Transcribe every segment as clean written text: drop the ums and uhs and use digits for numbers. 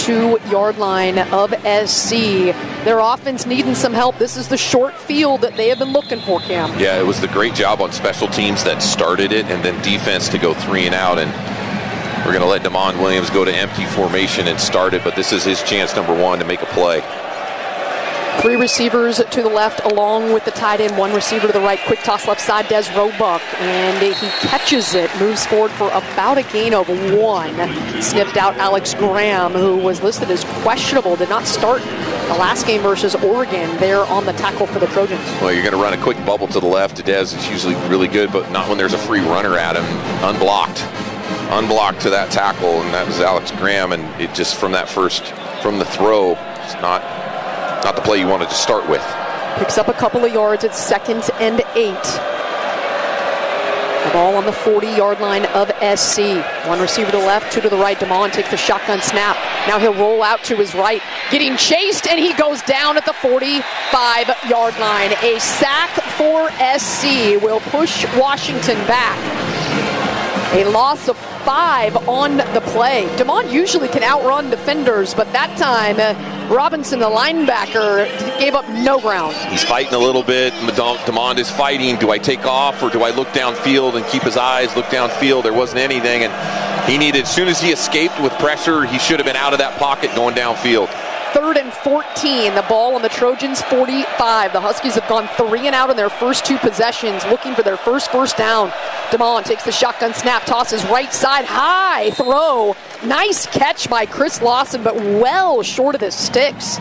42-yard line of SC. Their offense needing some help. This is the short field that they have been looking for, Cam. Yeah, it was the great job on special teams that started it, and then defense to go 3 and out. And we're going to let Damon Williams go to empty formation and start it, but this is his chance, number 1, to make a play. 3 receivers to the left along with the tight end, 1 receiver to the right. Quick toss left side, Des Roebuck, and he catches it, moves forward for about a gain of 1. Sniffed out Alex Graham, who was listed as questionable, did not start the last game versus Oregon there on the tackle for the Trojans. Well, you're going to run a quick bubble to the left. Des is usually really good, but not when there's a free runner at him. Unblocked to that tackle, and that was Alex Graham, and it just from the throw, it's not the play you wanted to start with. Picks up a couple of yards. It's 2nd and 8. The ball on the 40-yard line of SC. 1 receiver to the left, 2 to the right. Damon takes the shotgun snap. Now he'll roll out to his right, getting chased, and he goes down at the 45-yard line. A sack for SC will push Washington back. A loss of 5 on the play. Damon usually can outrun defenders, but that time Robinson, the linebacker, gave up no ground. He's fighting a little bit. Damon is fighting. Do I take off or do I look downfield and keep his eyes, look downfield? There wasn't anything, and he needed, as soon as he escaped with pressure, he should have been out of that pocket going downfield. 3rd and 14, the ball on the Trojans' 45. The Huskies have gone 3 and out in their first 2 possessions, looking for their first down. Damon takes the shotgun snap, tosses right side, high throw. Nice catch by Chris Lawson, but well short of the sticks.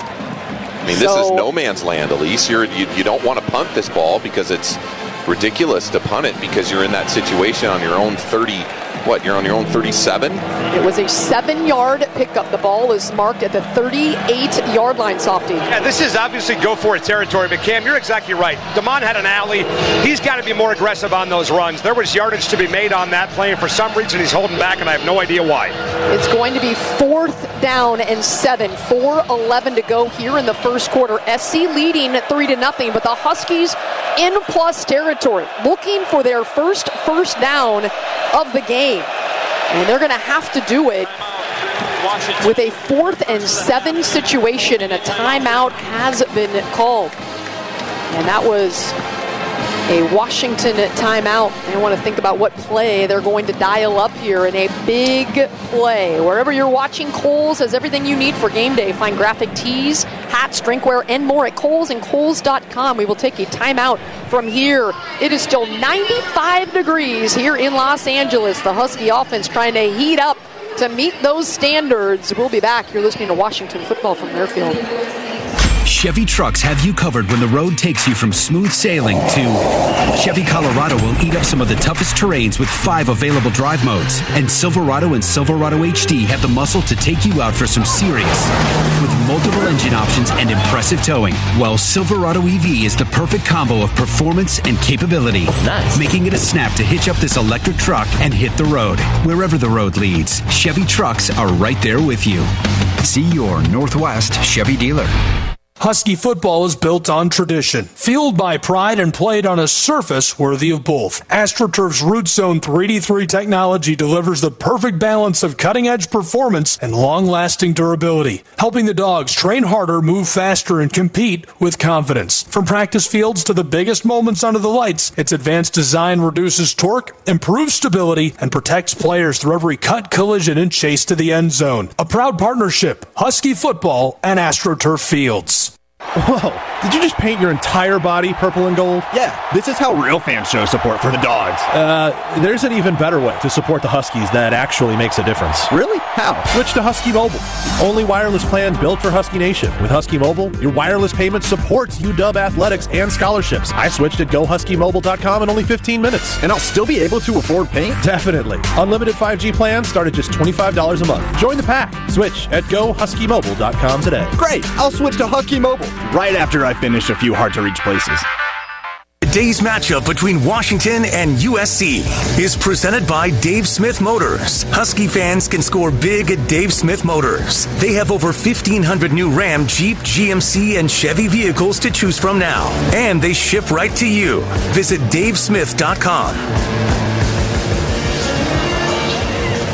I mean, this is no man's land, Elise. You don't want to punt this ball because it's ridiculous to punt it because you're in that situation on your own 30. You're on your own 37? It was a 7-yard pickup. The ball is marked at the 38-yard line, Softy. Yeah, this is obviously go-for-it territory, but Cam, you're exactly right. Damon had an alley. He's got to be more aggressive on those runs. There was yardage to be made on that play, and for some reason he's holding back, and I have no idea why. It's going to be 4th down and 7. 4:11 to go here in the first quarter. SC leading 3-0, but the Huskies in plus territory, looking for their first down of the game. And they're going to have to do it with a 4th and 7 situation, and a timeout has been called. And that was a Washington timeout. They want to think about what play they're going to dial up here in a big play. Wherever you're watching, Kohl's has everything you need for game day. Find graphic tees, hats, drinkware, and more at Kohl's and Kohl's.com. We will take a timeout from here. It is still 95 degrees here in Los Angeles. The Husky offense trying to heat up to meet those standards. We'll be back. You're listening to Washington Football from Airfield. Chevy trucks have you covered when the road takes you from smooth sailing to Chevy Colorado will eat up some of the toughest terrains with 5 available drive modes. And Silverado and Silverado HD have the muscle to take you out for some serious with multiple engine options and impressive towing. While Silverado EV is the perfect combo of performance and capability. Nice. Making it a snap to hitch up this electric truck and hit the road. Wherever the road leads, Chevy trucks are right there with you. See your Northwest Chevy dealer. Husky football is built on tradition, fueled by pride, and played on a surface worthy of both. AstroTurf's Root Zone 3D3 technology delivers the perfect balance of cutting-edge performance and long-lasting durability, helping the dogs train harder, move faster, and compete with confidence. From practice fields to the biggest moments under the lights, its advanced design reduces torque, improves stability, and protects players through every cut, collision, and chase to the end zone. A proud partnership, Husky football and AstroTurf Fields. Whoa, did you just paint your entire body purple and gold? Yeah, this is how real fans show support for the dogs. There's an even better way to support the Huskies that actually makes a difference. Really? How? Switch to Husky Mobile. Only wireless plan built for Husky Nation. With Husky Mobile, your wireless payment supports UW athletics and scholarships. I switched at GoHuskyMobile.com in only 15 minutes. And I'll still be able to afford paint? Definitely. Unlimited 5G plans start at just $25 a month. Join the pack. Switch at GoHuskyMobile.com today. Great! I'll switch to Husky Mobile right after I finish a few hard-to-reach places. Today's matchup between Washington and USC is presented by Dave Smith Motors. Husky fans can score big at Dave Smith Motors. They have over 1,500 new Ram, Jeep, GMC, and Chevy vehicles to choose from now. And they ship right to you. Visit davesmith.com.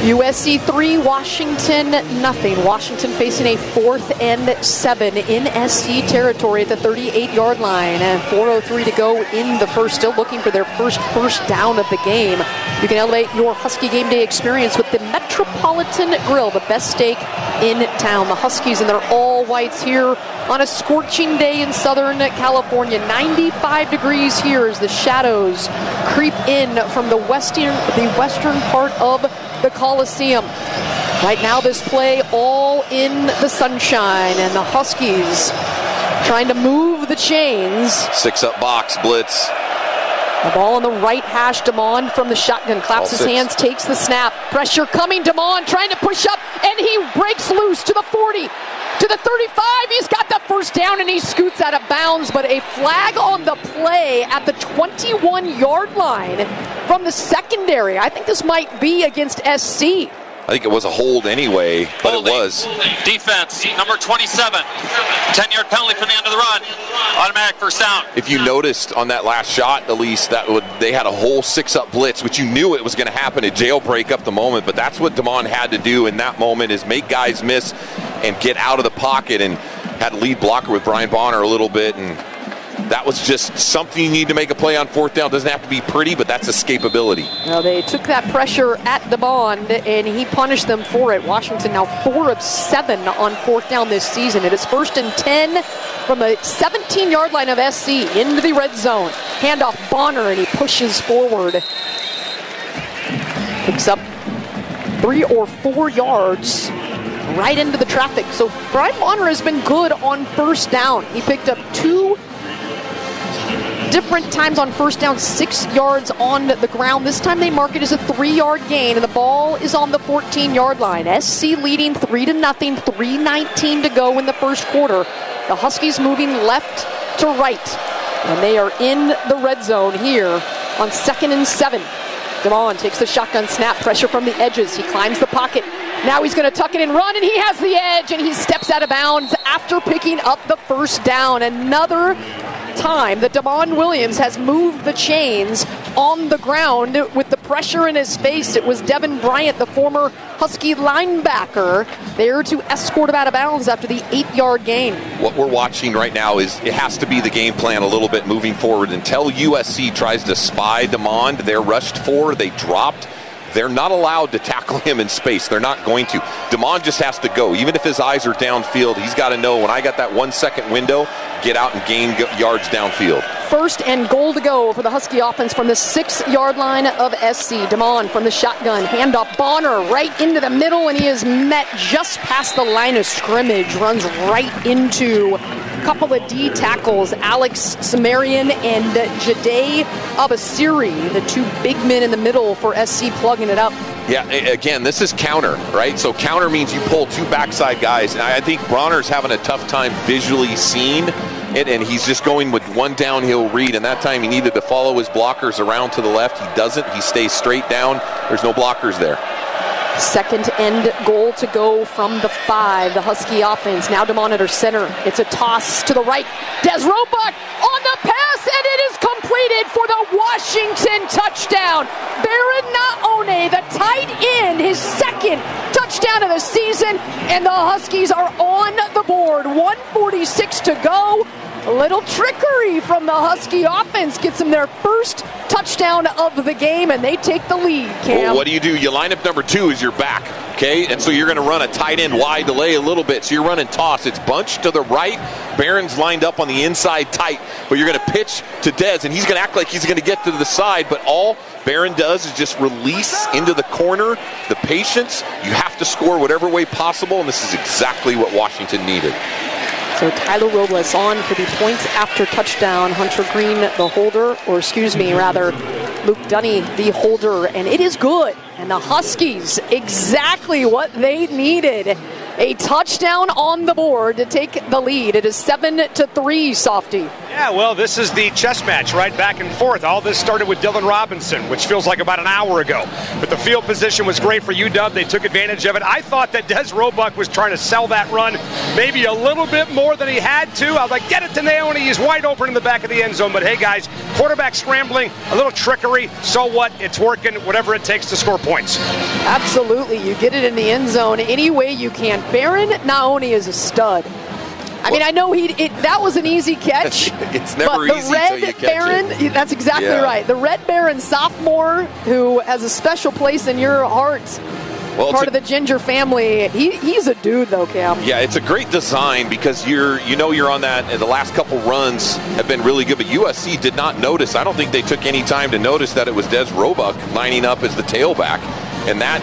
USC 3, Washington nothing. Washington facing a 4th and 7 in SC territory at the 38-yard line, and 4:03 to go in the first. Still looking for their first down of the game. You can elevate your Husky game day experience with the Metropolitan Grill, the best steak in town. The Huskies in their all whites here on a scorching day in Southern California. 95 degrees here as the shadows creep in from the western part of the Coliseum. Right now this play all in the sunshine, and the Huskies trying to move the chains. 6-up box, blitz. The ball on the right hash. Damon from the shotgun claps his hands, takes the snap. Pressure coming. Damon trying to push up, and he breaks loose to the 40. To the 35, he's got the first down, and he scoots out of bounds, but a flag on the play at the 21-yard line from the secondary. I think this might be against SC. I think it was a hold anyway, but holding. It was. Defense, number 27. 10-yard penalty for the end of the run. Automatic first down. If you noticed on that last shot, at least, they had a whole 6-up blitz, which you knew it was going to happen, a jailbreak up the moment, but that's what Damon had to do in that moment, is make guys miss and get out of the pocket, and had a lead blocker with Brian Bonner a little bit, and that was just something you need to make a play on 4th down. Doesn't have to be pretty, but that's escapability. Well, they took that pressure at Damon, and he punished them for it. Washington now 4 of 7 on 4th down this season. It is 1st and 10 from the 17-yard line of SC into the red zone. Handoff Bonner, and he pushes forward. Picks up 3 or 4 yards right into the traffic. So Brian Bonner has been good on 1st down. He picked up 2 different times on 1st down, 6 yards on the ground. This time they mark it as a 3-yard gain, and the ball is on the 14-yard line. SC leading 3-0, 3:19 to go in the first quarter. The Huskies moving left to right, and they are in the red zone here on 2nd and 7. Damon takes the shotgun snap, pressure from the edges. He climbs the pocket. Now he's going to tuck it and run, and he has the edge, and he steps out of bounds after picking up the first down. Another time that Damon Williams has moved the chains on the ground with the pressure in his face. It was Devin Bryant, the former Husky linebacker, there to escort him out of bounds after the 8-yard gain. What we're watching right now is it has to be the game plan a little bit moving forward. Until USC tries to spy Damon, they're rushed for, they dropped. They're not allowed to tackle him in space. They're not going to. Damon just has to go. Even if his eyes are downfield, he's got to know, when I got that 1-second window, get out and gain yards downfield. 1st and goal to go for the Husky offense from the 6-yard line of SC. Damon from the shotgun. Handoff Bonner right into the middle, and he is met just past the line of scrimmage. Runs right into a couple of D tackles. Alex Samarian and Jade Abasiri, the 2 big men in the middle for SC, plugging it up. Yeah, again, this is counter, right? So counter means you pull 2 backside guys. And I think Bronner's having a tough time visually seeing it, and he's just going with one downhill read. And that time he needed to follow his blockers around to the left. He doesn't. He stays straight down. There's no blockers there. 2nd and goal to go from the 5. The Husky offense now Damon at her center. It's a toss to the right. Des Roebuck on the pass, and it is completed for the Washington touchdown. Baron Naone, the tight end, his 2nd touchdown of the season, and the Huskies are on the board. 1:46 to go. A little trickery from the Husky offense gets them their first touchdown of the game, and they take the lead, Cam. Well, what do? You line up number 2 as your back, okay? And so you're going to run a tight end wide delay a little bit. So you're running toss. It's bunched to the right. Barron's lined up on the inside tight, but you're going to pitch to Dez, and he's going to act like he's going to get to the side, but all Barron does is just release into the corner. The patience, you have to score whatever way possible, and this is exactly what Washington needed. So Tyler Robles on for the points after touchdown. Hunter Green, the holder, Luke Dunny, the holder, and it is good. And the Huskies, exactly what they needed. A touchdown on the board to take the lead. It is 7-3, Softy. Yeah, well, this is the chess match, right, back and forth. All this started with Dylan Robinson, which feels like about an hour ago. But the field position was great for UW. They took advantage of it. I thought that Des Roebuck was trying to sell that run maybe a little bit more than he had to. I was like, get it to Naoni. He's wide open in the back of the end zone. But, hey, guys, quarterback scrambling, a little trickery. So what? It's working, whatever it takes to score points. Absolutely. You get it in the end zone any way you can. Baron Naoni is a stud. I mean, I know that was an easy catch. It's never but easy the Red till you catch Baron, it. that's exactly right. The Red Baron sophomore, who has a special place in your heart, part of the Ginger family. He's a dude, though, Cam. Yeah, it's a great design because you're on that. And the last couple runs have been really good, but USC did not notice. I don't think they took any time to notice that it was Des Roebuck lining up as the tailback, and that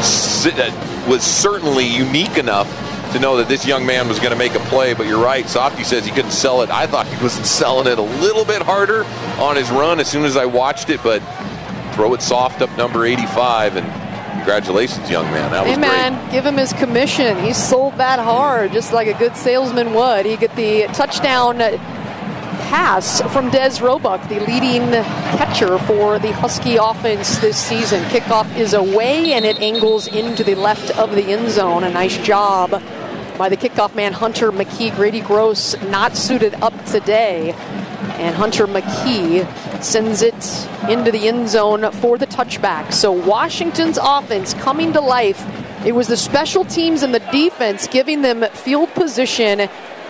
was certainly unique enough to know that this young man was going to make a play. But you're right, Softy says he couldn't sell it. I thought he was selling it a little bit harder on his run as soon as I watched it, but throw it soft up number 85, and congratulations, young man. That was great. Give him his commission. He sold that hard, just like a good salesman would. He got the touchdown pass from Des Roebuck, the leading catcher for the Husky offense this season. Kickoff is away, and it angles into the left of the end zone. A nice job by the kickoff man, Hunter McKee. Grady Gross not suited up today, and Hunter McKee sends it into the end zone for the touchback. So Washington's offense coming to life. It was the special teams and the defense giving them field position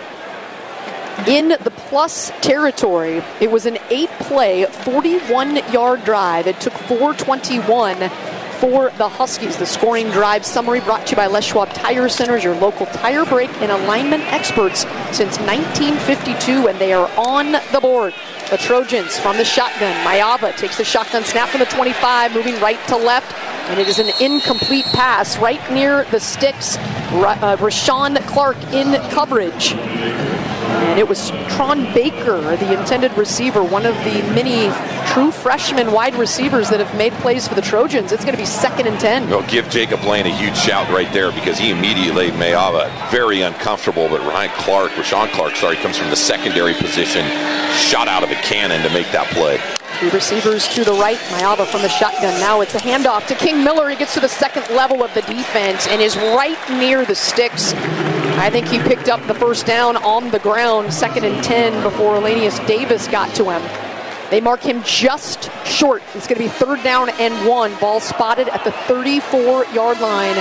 in the plus territory. It was an 8-play, 41-yard drive. It took 4:21 for the Huskies. The scoring drive summary brought to you by Les Schwab Tire Centers, your local tire, brake, and alignment experts since 1952, and they are on the board. The Trojans from the shotgun. Mayava takes the shotgun snap from the 25, moving right to left, and it is an incomplete pass right near the sticks. Rashawn Clark in coverage. And it was Tron Baker, the intended receiver, one of the many true freshman wide receivers that have made plays for the Trojans. It's going to be 2nd and 10. Well, give Jacob Lane a huge shout right there because he immediately made Mayava very uncomfortable. But Rashawn Clark, comes from the secondary position, shot out of a cannon to make that play. Two receivers to the right, Mayava from the shotgun. Now it's a handoff to King Miller. He gets to the second level of the defense and is right near the sticks. I think he picked up the first down on the ground, 2nd and 10 before Elanius Davis got to him. They mark him just short. It's going to be 3rd down and 1. Ball spotted at the 34-yard line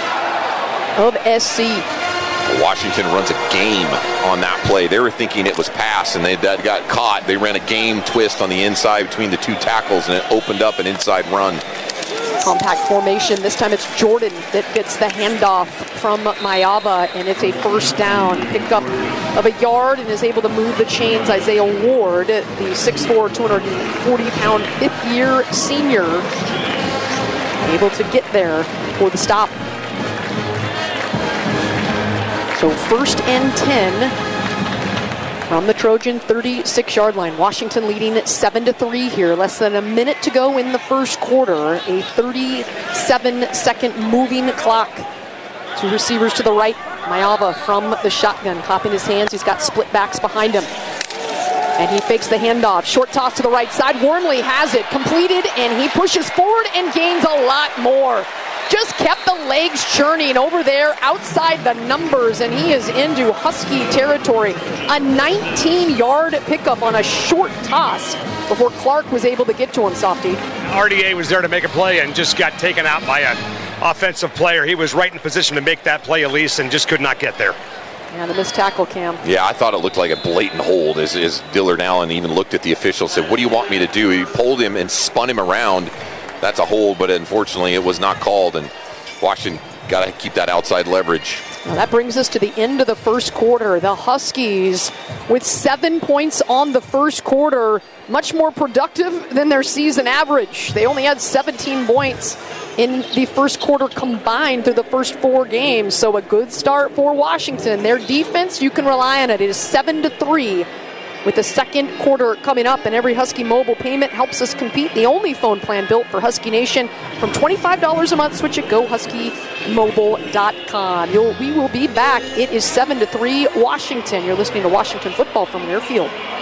of SC. Washington runs a game on that play. They were thinking it was pass, and that got caught. They ran a game twist on the inside between the two tackles, and it opened up an inside run. Compact formation. This time it's Jordan that gets the handoff from Mayava, and it's a 1st down. Pickup of a yard and is able to move the chains. Isaiah Ward, the 6'4", 240-pound 5th-year senior, able to get there for the stop. So 1st and 10 from the Trojan 36-yard line. Washington leading 7-3 here. Less than a minute to go in the first quarter. A 37-second moving clock. Two receivers to the right. Mayava from the shotgun, clapping his hands. He's got split backs behind him. And he fakes the handoff. Short toss to the right side. Wormley has it completed, and he pushes forward and gains a lot more. Just kept the legs churning over there outside the numbers, and he is into Husky territory. A 19-yard pickup on a short toss before Clark was able to get to him, Softy. RDA was there to make a play and just got taken out by an offensive player. He was right in position to make that play, Elise, and just could not get there. Yeah, the missed tackle, Cam. Yeah, I thought it looked like a blatant hold as Dillard Allen even looked at the official, said, what do you want me to do? He pulled him and spun him around. That's a hold, but unfortunately it was not called, and Washington got to keep that outside leverage. Now that brings us to the end of the first quarter. The Huskies, with 7 points on the first quarter, much more productive than their season average. They only had 17 points in the first quarter combined through the first 4 games. So a good start for Washington. Their defense, you can rely on it. It is 7-3 with the second quarter coming up, and every Husky Mobile payment helps us compete. The only phone plan built for Husky Nation. From $25 a month, switch at GoHuskyMobile.com. We will be back. It is 7-3 Washington. You're listening to Washington Football from Learfield.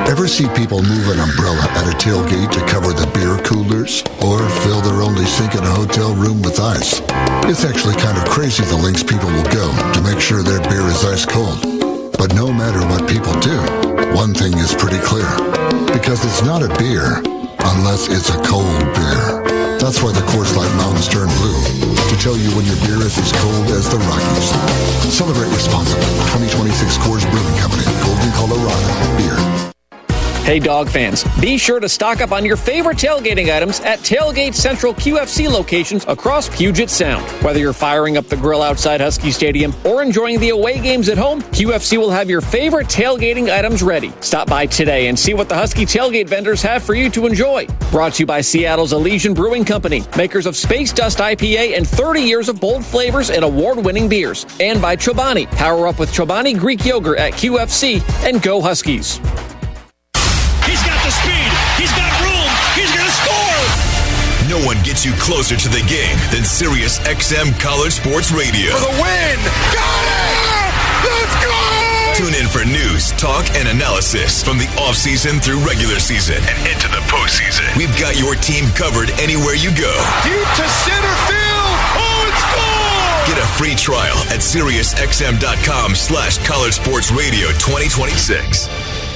Ever see people move an umbrella at a tailgate to cover the beer coolers? Or fill their only sink in a hotel room with ice? It's actually kind of crazy the lengths people will go to make sure their beer is ice cold. But no matter what people do, one thing is pretty clear. Because it's not a beer unless it's a cold beer. That's why the Coors Light Mountains turn blue, to tell you when your beer is as cold as the Rockies. Celebrate responsibly. 2026 Coors Brewing Company, Golden, Colorado. Beer. Hey, dog fans, be sure to stock up on your favorite tailgating items at Tailgate Central QFC locations across Puget Sound. Whether you're firing up the grill outside Husky Stadium or enjoying the away games at home, QFC will have your favorite tailgating items ready. Stop by today and see what the Husky tailgate vendors have for you to enjoy. Brought to you by Seattle's Elysian Brewing Company, makers of Space Dust IPA and 30 years of bold flavors and award-winning beers. And by Chobani. Power up with Chobani Greek Yogurt at QFC and go Huskies. He's got the speed. He's got room. He's going to score. No one gets you closer to the game than Sirius XM College Sports Radio. For the win. Got it! Let's go! Tune in for news, talk, and analysis from the offseason through regular season and into the postseason. We've got your team covered anywhere you go. Deep to center field. Oh, it's gone! Get a free trial at SiriusXM.com/College Sports Radio 2026.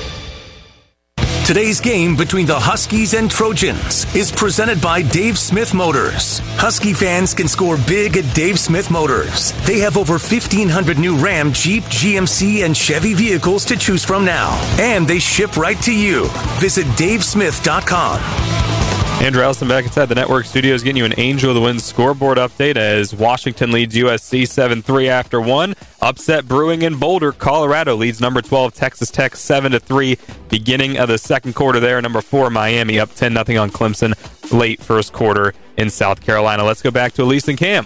Today's game between the Huskies and Trojans is presented by Dave Smith Motors. Husky fans can score big at Dave Smith Motors. They have over 1,500 new Ram, Jeep, GMC, and Chevy vehicles to choose from now. And they ship right to you. Visit davesmith.com. Andrew Allison back inside the network studios getting you an Angel of the Wind scoreboard update as Washington leads USC 7-3 after one. Upset brewing in Boulder. Colorado leads number 12 Texas Tech 7-3. Beginning of the second quarter there. Number 4 Miami up 10-0 on Clemson late first quarter in South Carolina. Let's go back to Elise and Cam.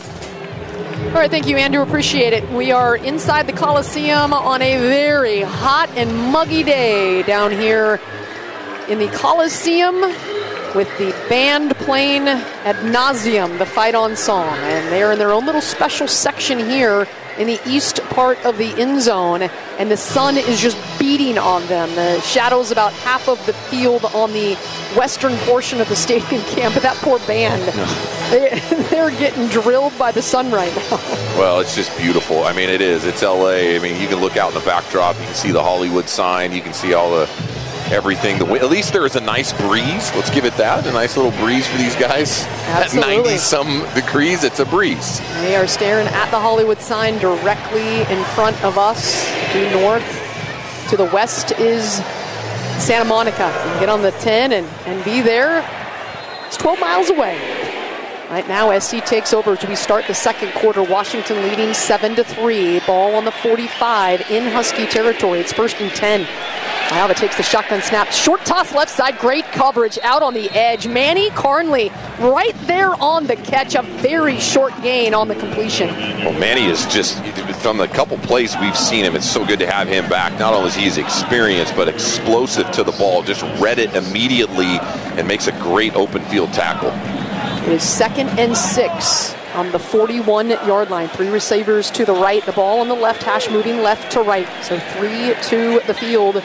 All right, thank you, Andrew. Appreciate it. We are inside the Coliseum on a very hot and muggy day down here in the Coliseum, with the band playing ad nauseum, the Fight On song. And they're in their own little special section here in the east part of the end zone, and the sun is just beating on them. The shadow's about half of the field on the western portion of the stadium camp, but that poor band, they're getting drilled by the sun right now. Well, it's just beautiful. I mean, it is. It's L.A. I mean, you can look out in the backdrop. You can see the Hollywood sign. You can see all the everything. At least there is a nice breeze. Let's give it that. A nice little breeze for these guys. Absolutely. At 90-some degrees, it's a breeze. They are staring at the Hollywood sign directly in front of us. Due north to the west is Santa Monica. You can get on the 10 and be there. It's 12 miles away. Right now, SC takes over as we start the second quarter. Washington leading 7-3. Ball on the 45 in Husky territory. It's 1st and 10. Alva takes the shotgun snap. Short toss left side. Great coverage out on the edge. Manny Carnley right there on the catch. A very short gain on the completion. Well, Manny is just, from the couple plays we've seen him, it's so good to have him back. Not only is he experienced, but explosive to the ball. Just read it immediately and makes a great open field tackle. It is 2nd and 6 on the 41-yard line. 3 receivers to the right. The ball on the left hash moving left to right. So 3 to the field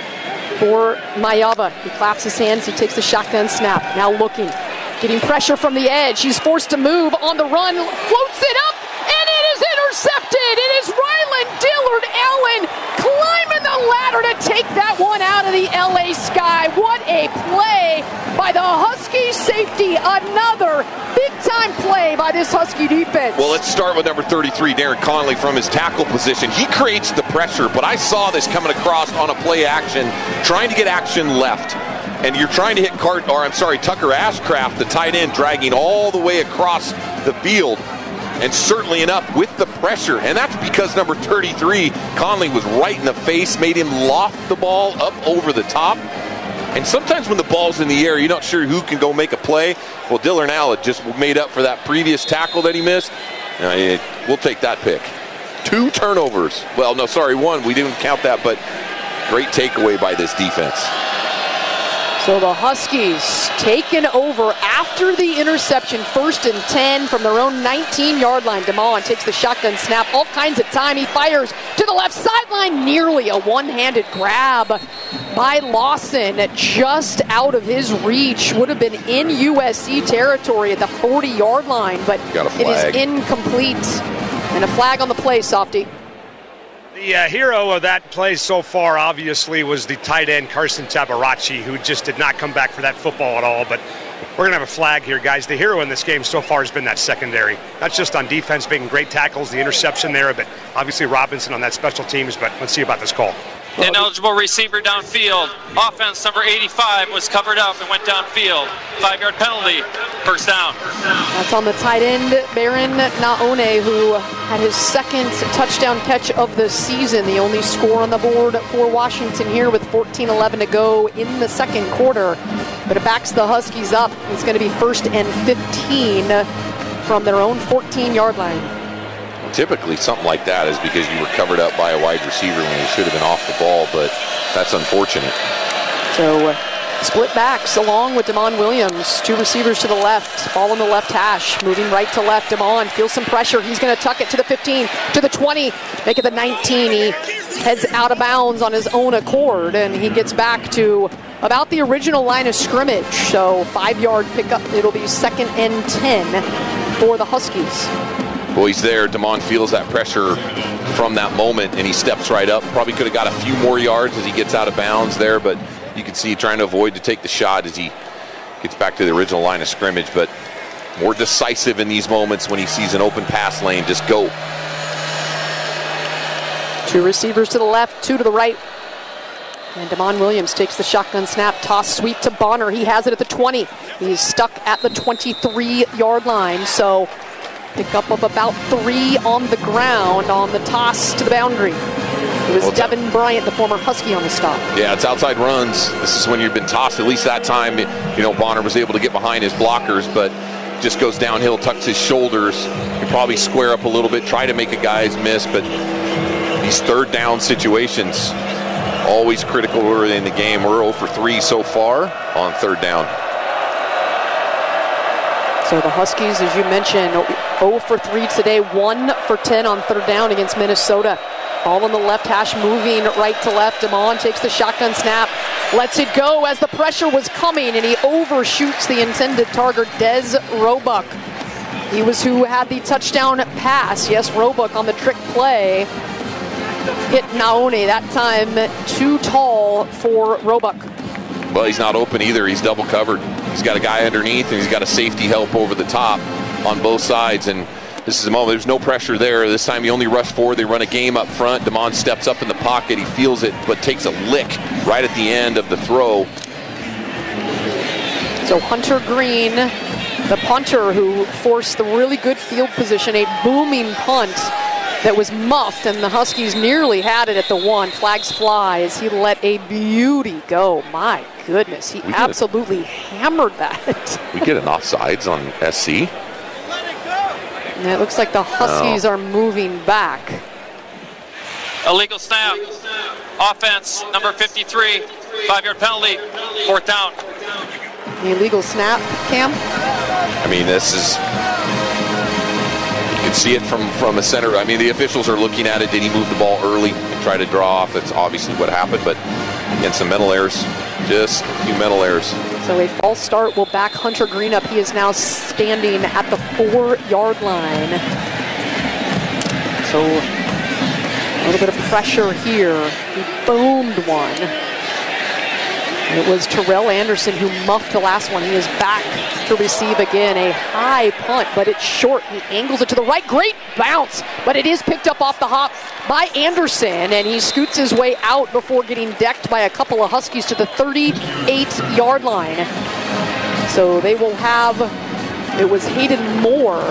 for Mayava. He claps his hands. He takes the shotgun snap. Now looking. Getting pressure from the edge. He's forced to move on the run. Floats it up. And it is intercepted. It is Ryland Dillard Allen climbing the ladder to take that one out of the LA sky. What a play by the Husky safety. Another big-time play by this Husky defense. Well, let's start with number 33, Darren Conley, from his tackle position. He creates the pressure, but I saw this coming across on a play action, trying to get action left. And you're trying to hit Tucker Ashcraft, the tight end, dragging all the way across the field. And certainly enough, with the pressure, and that's because number 33, Conley, was right in the face, made him loft the ball up over the top. And sometimes when the ball's in the air, you're not sure who can go make a play. Well, Dillard Allen just made up for that previous tackle that he missed. We'll take that pick. 2 turnovers. Well, no, sorry, 1. We didn't count that, but great takeaway by this defense. So the Huskies taken over after the interception, 1st and 10 from their own 19-yard line. DeMond takes the shotgun snap, all kinds of time. He fires to the left sideline, nearly a one-handed grab by Lawson, just out of his reach. Would have been in USC territory at the 40-yard line, but it is incomplete. And a flag on the play, Softy. The hero of that play so far, obviously, was the tight end Carson Tabarachi, who just did not come back for that football at all. But we're going to have a flag here, guys. The hero in this game so far has been that secondary. Not just on defense, making great tackles, the interception there, but obviously Robinson on that special teams. But let's see about this call. Ineligible receiver downfield. Offense number 85 was covered up and went downfield. 5-yard penalty. First down. That's on the tight end, Baron Naone, who had his 2nd touchdown catch of the season. The only score on the board for Washington here with 14:11 to go in the 2nd quarter. But it backs the Huskies up. It's going to be 1st and 15 from their own 14-yard line. Typically, something like that is because you were covered up by a wide receiver when you should have been off the ball, but that's unfortunate. So, split backs along with Damon Williams. 2 receivers to the left, ball on the left hash, moving right to left. Damon feels some pressure. He's going to tuck it to the 15, to the 20, make it the 19. He heads out of bounds on his own accord, and he gets back to about the original line of scrimmage. So, 5-yard pickup. It'll be 2nd and 10 for the Huskies. Well, he's there. Damon feels that pressure from that moment, and he steps right up. Probably could have got a few more yards as he gets out of bounds there, but you can see trying to avoid to take the shot as he gets back to the original line of scrimmage. But more decisive in these moments when he sees an open pass lane. Just go. 2 receivers to the left, 2 to the right. And Damon Williams takes the shotgun snap, toss sweep to Bonner. He has it at the 20. He's stuck at the 23-yard line, so pickup of about 3 on the ground on the toss to the boundary. It was Devin Bryant, the former Husky, on the stop. Yeah, it's outside runs. This is when you've been tossed. At least that time, Bonner was able to get behind his blockers, but just goes downhill, tucks his shoulders. You probably square up a little bit, try to make a guy's miss, but these 3rd down situations, always critical early in the game. We're 0 for 3 so far on 3rd down. So the Huskies, as you mentioned, 0 for 3 today, 1 for 10 on 3rd down against Minnesota. Ball on the left hash, moving right to left. Damon takes the shotgun snap, lets it go as the pressure was coming, and he overshoots the intended target, Des Roebuck. He was who had the touchdown pass. Yes, Roebuck on the trick play hit Naone, that time too tall for Roebuck. Well, he's not open either. He's double covered. He's got a guy underneath, and he's got a safety help over the top on both sides. And this is the moment. There's no pressure there. This time he only rushed forward. They run a game up front. Damon steps up in the pocket. He feels it, but takes a lick right at the end of the throw. So Hunter Green, the punter who forced the really good field position, a booming punt that was muffed, and the Huskies nearly had it at the 1. Flags fly as he let a beauty go. My goodness, he absolutely hammered that. We get an offsides on SC. And it looks like the Huskies are moving back. Illegal snap. Offense number 53. 5-yard penalty. 4th down. The illegal snap, Cam? I mean, this is... You can see it from a center. I mean, the officials are looking at it. Did he move the ball early and try to draw off? That's obviously what happened, but again, some mental errors. Just a few mental errors. So a false start will back Hunter Green up. He is now standing at the 4-yard line. So a little bit of pressure here. He boomed one. It was Terrell Anderson who muffed the last one. He is back to receive again. A high punt, but it's short. He angles it to the right. Great bounce, but it is picked up off the hop by Anderson, and he scoots his way out before getting decked by a couple of Huskies to the 38-yard line. So they will have, it was Hayden Moore,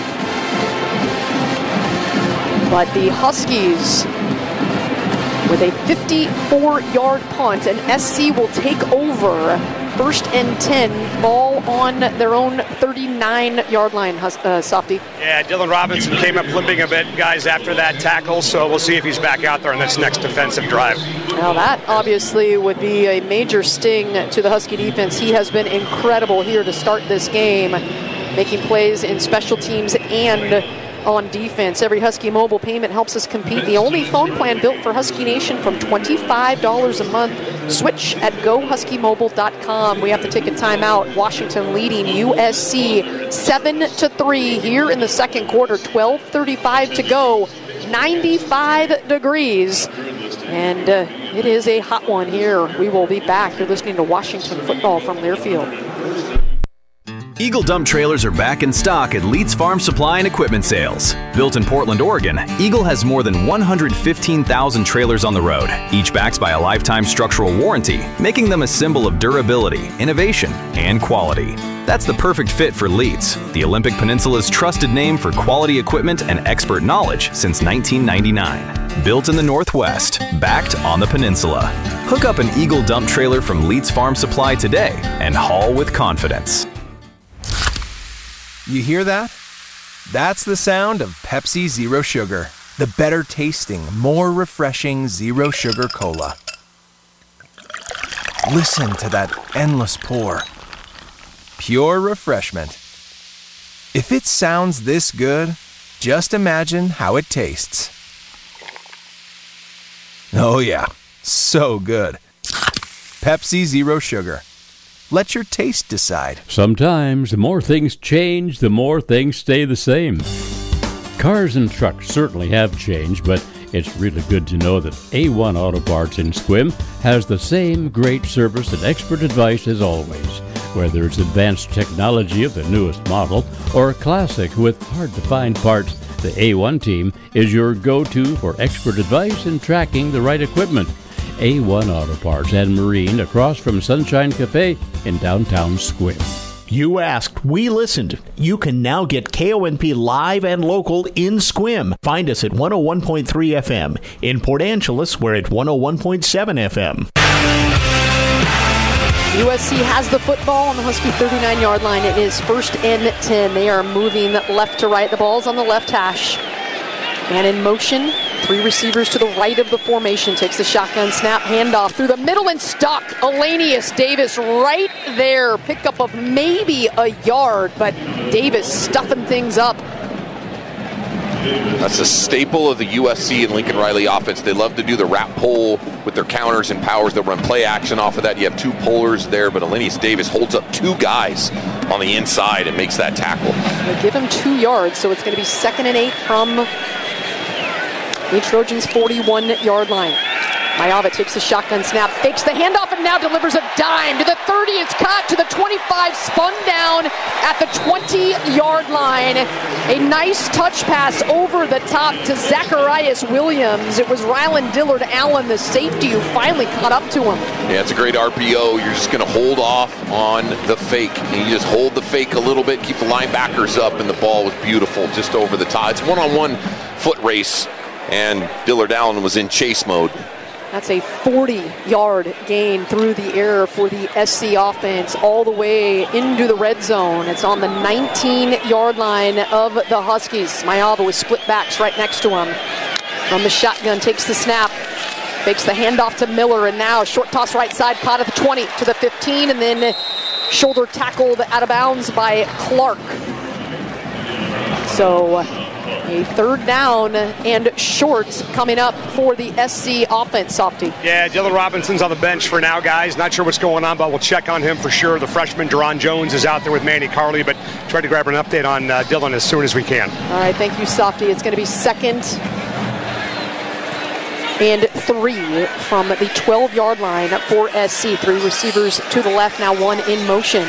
but the Huskies with a 54-yard punt, and SC will take over 1st and 10, ball on their own 39-yard line, Softy. Yeah, Dylan Robinson came up limping a bit, guys, after that tackle, so we'll see if he's back out there on this next defensive drive. Now that obviously would be a major sting to the Husky defense. He has been incredible here to start this game, making plays in special teams and on defense. Every Husky Mobile payment helps us compete. The only phone plan built for Husky Nation from $25 a month. Switch at GoHuskyMobile.com. We have to take a timeout. Washington leading USC 7-3 here in the second quarter. 12:35 to go. 95 degrees. And it is a hot one here. We will be back. You're listening to Washington football from Learfield. Eagle dump trailers are back in stock at Leeds Farm Supply and Equipment Sales. Built in Portland, Oregon, Eagle has more than 115,000 trailers on the road, each backed by a lifetime structural warranty, making them a symbol of durability, innovation, and quality. That's the perfect fit for Leeds, the Olympic Peninsula's trusted name for quality equipment and expert knowledge since 1999. Built in the Northwest, backed on the peninsula. Hook up an Eagle dump trailer from Leeds Farm Supply today and haul with confidence. You hear that? That's the sound of Pepsi Zero Sugar, the better tasting, more refreshing Zero Sugar Cola. Listen to that endless pour. Pure refreshment. If it sounds this good, just imagine how it tastes. Oh yeah, so good. Pepsi Zero Sugar. Let your taste decide. Sometimes the more things change, the more things stay the same. Cars and trucks certainly have changed, but it's really good to know that A1 Auto Parts in Sequim has the same great service and expert advice as always. Whether it's advanced technology of the newest model or a classic with hard-to-find parts, the A1 team is your go-to for expert advice and tracking the right equipment. A1 Auto Parts and Marine across from Sunshine Cafe in downtown Sequim. You asked, we listened. You can now get KONP live and local in Sequim. Find us at 101.3 FM. In Port Angeles, we're at 101.7 FM. USC has the football on the Husky 39-yard line. It is 1st and 10. They are moving left to right. The ball's on the left hash. And in motion, 3 receivers to the right of the formation. Takes the shotgun snap, handoff through the middle and stuck. Elanius Davis right there. Pickup of maybe a yard, but Davis stuffing things up. That's a staple of the USC and Lincoln Riley offense. They love to do the wrap pull with their counters and powers. They'll run play action off of that. You have 2 pullers there, but Elanius Davis holds up 2 guys on the inside and makes that tackle. They give him 2 yards, so it's going to be 2nd and 8 from the Trojans' 41-yard line. Mayava takes the shotgun snap, fakes the handoff, and now delivers a dime to the 30. It's caught to the 25, spun down at the 20-yard line. A nice touch pass over the top to Zacharias Williams. It was Rylan Dillard Allen, the safety, who finally caught up to him. Yeah, it's a great RPO. You're just going to hold off on the fake. And you just hold the fake a little bit, keep the linebackers up, and the ball was beautiful just over the top. It's one-on-one foot race, and Dillard Allen was in chase mode. That's a 40-yard gain through the air for the SC offense all the way into the red zone. It's on the 19-yard line of the Huskies. Mayava with split backs right next to him. From the shotgun, takes the snap, fakes the handoff to Miller, and now short toss right side, caught at the 20 to the 15, and then shoulder tackled out of bounds by Clark. So a 3rd down and short coming up for the SC offense, Softy. Yeah, Dylan Robinson's on the bench for now, guys. Not sure what's going on, but we'll check on him for sure. The freshman, Deron Jones, is out there with Manny Carley, but try to grab an update on Dylan as soon as we can. All right, thank you, Softy. It's going to be 2nd and 3 from the 12-yard line for SC. 3 receivers to the left, now 1 in motion.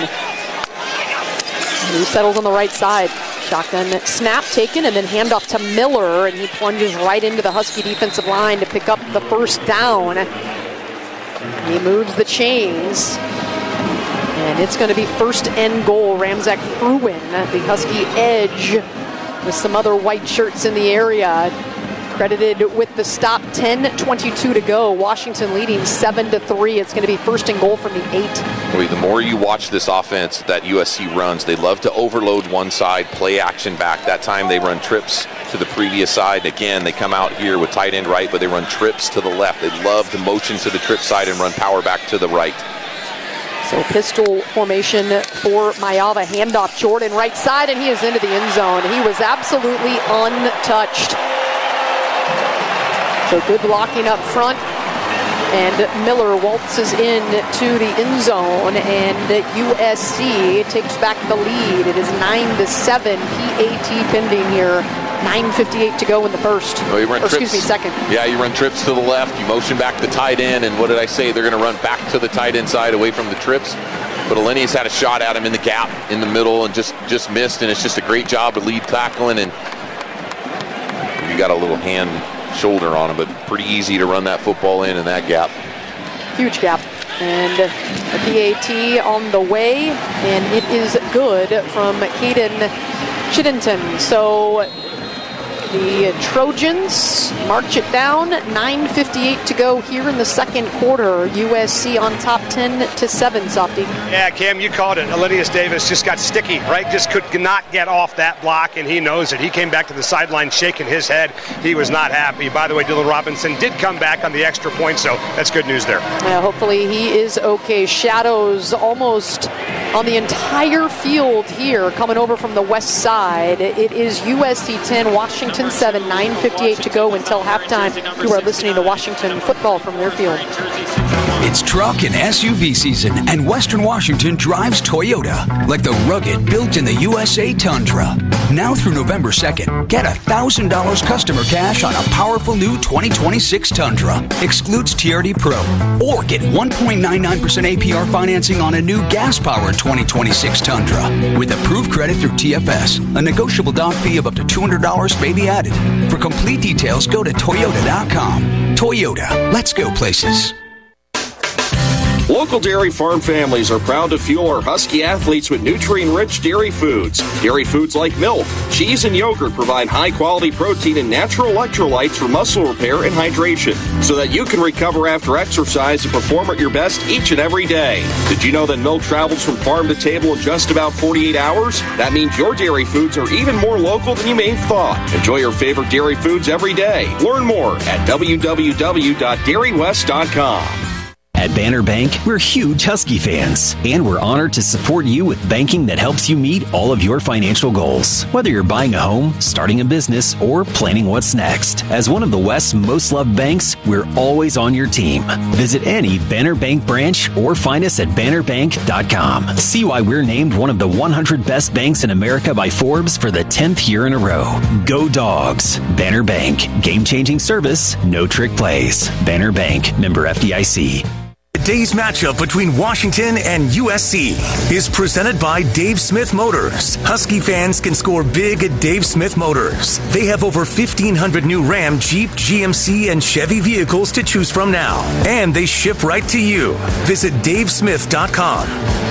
He settles on the right side. Shotgun snap taken, and then handoff to Miller, and he plunges right into the Husky defensive line to pick up the 1st down. He moves the chains, and it's going to be 1st and goal. Ramzak Fruin, the Husky edge, with some other white shirts in the area. credited with the stop. 10:22 to go. Washington leading 7-3. It's going to be first and goal from the 8. The more you watch this offense that USC runs, they love to overload one side, play action back. That time they run trips to the previous side. Again, they come out here with tight end right, but they run trips to the left. They love to motion to the trip side and run power back to the right. So pistol formation for Mayava. Handoff Jordan right side, and he is into the end zone. He was absolutely untouched. So good blocking up front. And Miller waltzes in to the end zone, and USC takes back the lead. It is 9-7. PAT pending here. 9:58 to go in the first. Second. Yeah, you run trips to the left. You motion back the tight end, and what did I say? They're going to run back to the tight end side away from the trips. But Elenius had a shot at him in the gap in the middle and just missed, and it's just a great job of lead tackling. And you got a little hand shoulder on him, but pretty easy to run that football in that gap. Huge gap. And the PAT on the way, and it is good from Caden Chiddington. So the Trojans march it down. 9:58 to go here in the second quarter. USC on top 10-7, Softy. Yeah, Cam, you called it. Elenius Davis just got sticky, right? Just could not get off that block, and he knows it. He came back to the sideline shaking his head. He was not happy. By the way, Dylan Robinson did come back on the extra point, so that's good news there. Hopefully he is okay. Shadows almost on the entire field here, coming over from the west side. It is USC 10, Washington 7, 9:58 to go until halftime. You are listening to Washington football from their field. It's truck and SUV season, and Western Washington drives Toyota, like the rugged, built in the USA Tundra. Now through November 2nd, get $1,000 customer cash on a powerful new 2026 Tundra. Excludes TRD Pro. Or get 1.99% APR financing on a new gas-powered 2026 Tundra. With approved credit through TFS. A negotiable down fee of up to $200 may be added. For complete details, go to Toyota.com. Toyota. Let's go places. Local dairy farm families are proud to fuel our Husky athletes with nutrient-rich dairy foods. Dairy foods like milk, cheese, and yogurt provide high-quality protein and natural electrolytes for muscle repair and hydration, so that you can recover after exercise and perform at your best each and every day. Did you know that milk travels from farm to table in just about 48 hours? That means your dairy foods are even more local than you may have thought. Enjoy your favorite dairy foods every day. Learn more at www.dairywest.com. At Banner Bank, we're huge Husky fans, and we're honored to support you with banking that helps you meet all of your financial goals. Whether you're buying a home, starting a business, or planning what's next. As one of the West's most loved banks, we're always on your team. Visit any Banner Bank branch or find us at bannerbank.com. See why we're named one of the 100 best banks in America by Forbes for the 10th year in a row. Go Dogs. Banner Bank. Game-changing service, no trick plays. Banner Bank. Member FDIC. Today's matchup between Washington and USC is presented by Dave Smith Motors. Husky fans can score big at Dave Smith Motors. They have over 1,500 new Ram, Jeep, GMC, and Chevy vehicles to choose from now. And they ship right to you. Visit davesmith.com.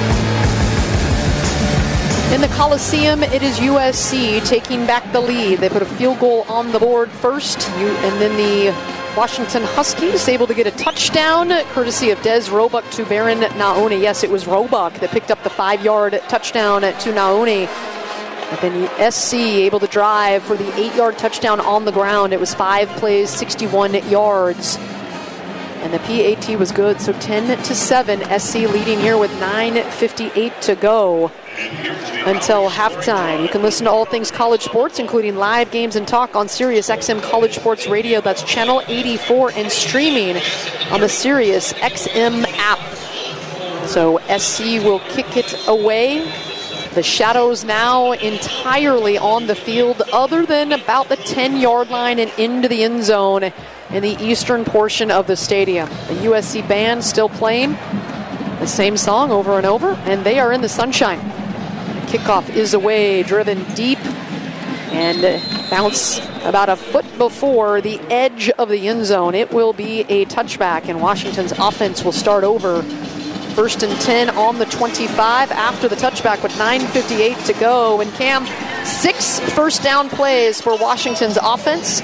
In the Coliseum, it is USC taking back the lead. They put a field goal on the board first, and then the Washington Huskies able to get a touchdown, courtesy of Des Roebuck to Baron Naoni. Yes, it was Roebuck that picked up the 5-yard touchdown to Naoni. And then SC able to drive for the 8-yard touchdown on the ground. It was 5 plays, 61 yards. And the PAT was good, so 10-7. SC leading here with 9:58 to go until halftime. You can listen to all things college sports, including live games and talk on Sirius XM College Sports Radio. That's channel 84 and streaming on the Sirius XM app. So SC will kick it away. The Shadows now entirely on the field, other than about the 10-yard line and into the end zone in the eastern portion of the stadium. The USC band still playing the same song over and over, and they are in the sunshine. Kickoff is away, driven deep, and bounce about a foot before the edge of the end zone. It will be a touchback, and Washington's offense will start over. 1st and 10 on the 25 after the touchback with 9:58 to go. And Cam, 6 first down plays for Washington's offense,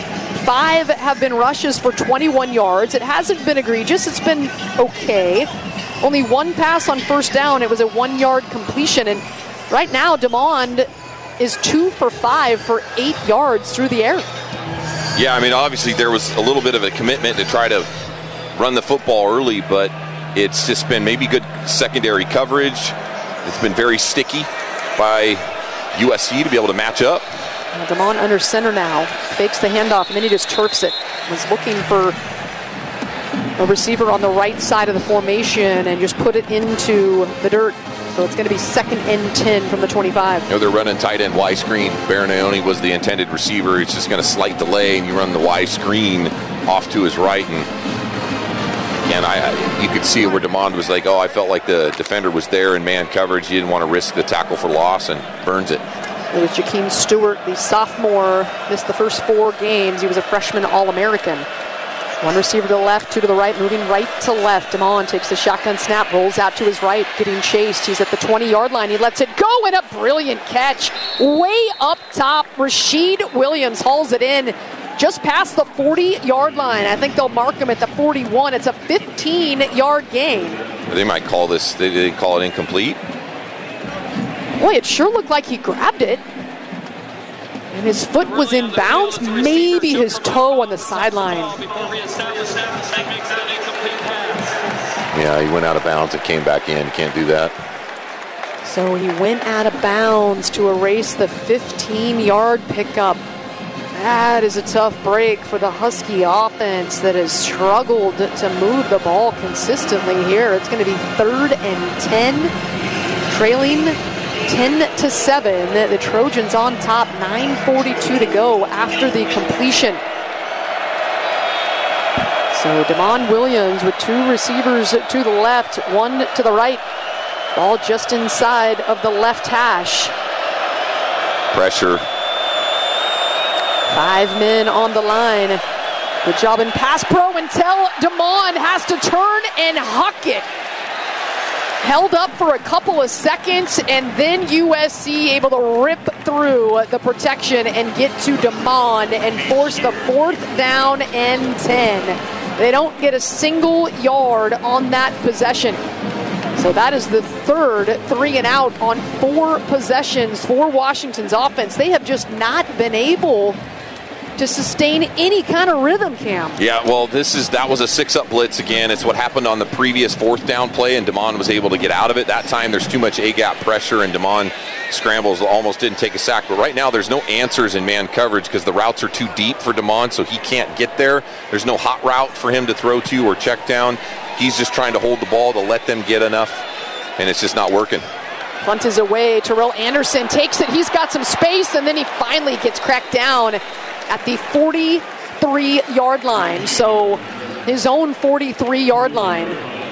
5 have been rushes for 21 yards. It hasn't been egregious. It's been okay. Only 1 pass on first down. It was a 1-yard completion. And right now, DeMond is 2 for 5 for 8 yards through the air. Yeah, I mean, obviously there was a little bit of a commitment to try to run the football early, but it's just been maybe good secondary coverage. It's been very sticky by USC to be able to match up. DeMond under center now. Fakes the handoff, and then he just turfs it. Was looking for a receiver on the right side of the formation and just put it into the dirt. So it's going to be 2nd and 10 from the 25. You know, they're running tight end Y screen. Baronioni was the intended receiver. It's just going to slight delay, and you run the Y screen off to his right. And you could see where DeMond was like, I felt like the defender was there in man coverage. He didn't want to risk the tackle for loss, and burns it. It was Jakeem Stewart, the sophomore, missed the first 4 games. He was a freshman All-American. 1 receiver to the left, 2 to the right, moving right to left. DeMond takes the shotgun snap, rolls out to his right, getting chased. He's at the 20-yard line. He lets it go, and a brilliant catch. Way up top, Rashid Williams hauls it in just past the 40-yard line. I think they'll mark him at the 41. It's a 15-yard gain. They might call this, they call it incomplete. Boy, it sure looked like he grabbed it. And his foot was in bounds, maybe his toe on the sideline. Yeah, he went out of bounds. It came back in. Can't do that. So he went out of bounds to erase the 15-yard pickup. That is a tough break for the Husky offense that has struggled to move the ball consistently here. It's going to be 3rd and 10, trailing 10-7. The Trojans on top, 9:42 to go after the completion. So DeMond Williams with 2 receivers to the left, 1 to the right. Ball just inside of the left hash. Pressure. 5 men on the line. Good job in pass pro until DeMond has to turn and huck it. Held up for a couple of seconds, and then USC able to rip through the protection and get to DeMond and force the 4th down and 10. They don't get a single yard on that possession. So that is the 3rd 3 and out on 4 possessions for Washington's offense. They have just not been able to sustain any kind of rhythm, Cam. Yeah, well, that was a 6-up blitz again. It's what happened on the previous 4th down play, and DeMond was able to get out of it. That time there's too much A-gap pressure, and DeMond scrambles, almost didn't take a sack. But right now there's no answers in man coverage because the routes are too deep for DeMond, so he can't get there. There's no hot route for him to throw to or check down. He's just trying to hold the ball to let them get enough, and it's just not working. Punt is away. Terrell Anderson takes it. He's got some space, and then he finally gets cracked down at the 43-yard line. So his own 43-yard line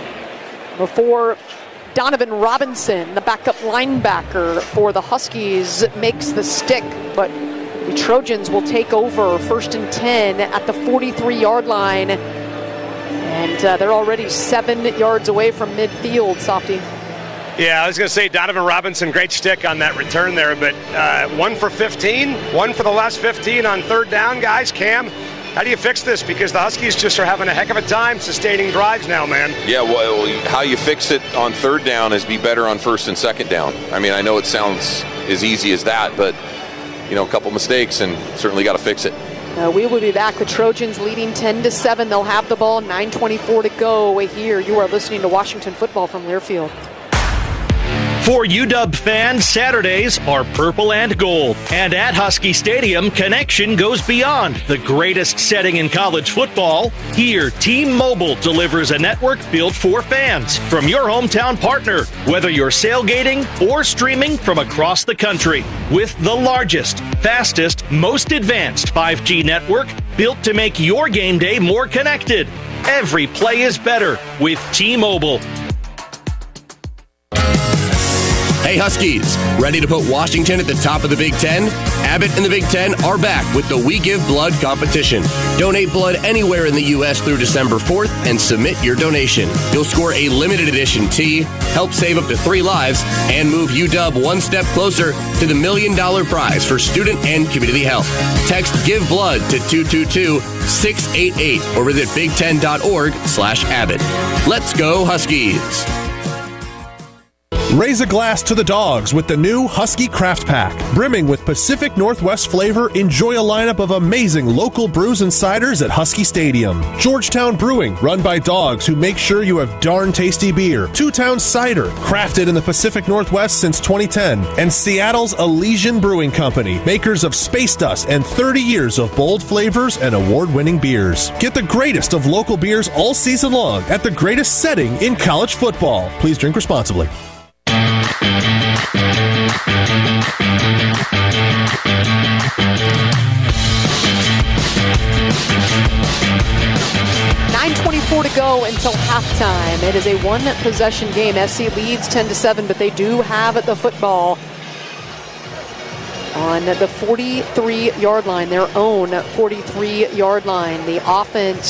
before Donovan Robinson, the backup linebacker for the Huskies, makes the stick. But the Trojans will take over 1st and 10 at the 43-yard line. And they're already 7 yards away from midfield, Softy. Yeah, I was going to say Donovan Robinson, great stick on that return there, but 1 for 15, 1 for the last 15 on 3rd down, guys. Cam, how do you fix this? Because the Huskies just are having a heck of a time sustaining drives now, man. Yeah, well, how you fix it on 3rd down is be better on 1st and 2nd down. I mean, I know it sounds as easy as that, but, a couple mistakes and certainly got to fix it. We will be back with Trojans leading 10-7. They'll have the ball, 9:24 to go here. You are listening to Washington Football from Learfield. For UW fans, Saturdays are purple and gold. And at Husky Stadium, connection goes beyond the greatest setting in college football. Here, T-Mobile delivers a network built for fans from your hometown partner, whether you're sailgating or streaming from across the country. With the largest, fastest, most advanced 5G network built to make your game day more connected. Every play is better with T-Mobile. Hey Huskies, ready to put Washington at the top of the Big Ten? Abbott and the Big Ten are back with the We Give Blood competition. Donate blood anywhere in the U.S. through December 4th and submit your donation. You'll score a limited edition tee, help save up to 3 lives, and move UW one step closer to the $1 million prize for student and community health. Text Give Blood to 222-688 or visit big10.org/Abbott. Let's go Huskies! Raise a glass to the dogs with the new Husky Craft Pack. Brimming with Pacific Northwest flavor, enjoy a lineup of amazing local brews and ciders at Husky Stadium. Georgetown Brewing, run by dogs who make sure you have darn tasty beer. Two Town Cider, crafted in the Pacific Northwest since 2010. And Seattle's Elysian Brewing Company, makers of Space Dust and 30 years of bold flavors and award-winning beers. Get the greatest of local beers all season long at the greatest setting in college football. Please drink responsibly. 9:24 to go until halftime. It is a one-possession game. SC leads 10-7, but they do have the football on the 43-yard line, their own 43-yard line. The offense